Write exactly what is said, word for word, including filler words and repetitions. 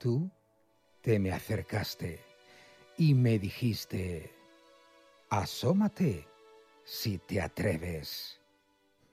Tú te me acercaste y me dijiste: asómate si te atreves.